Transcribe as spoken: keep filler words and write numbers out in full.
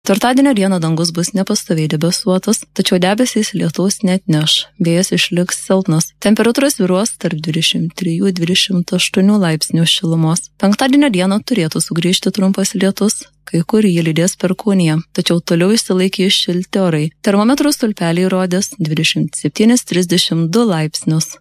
Ketvirtadienio dieną dangus bus nepastoviai debesuotas, tačiau debesys lietaus neatneš, vėjas išliks silpnas. Temperatūros svyruos tarp dvidešimt trijų dvidešimt aštuonių laipsnių šilumos. Penktadienio dieną turėtų sugrįžti trumpas lietus, kai kur jį lydės perkūnija, tačiau toliau išsilaikys šilti orai. Termometrų stulpeliai rodės dvidešimt septyni trisdešimt du laipsnius.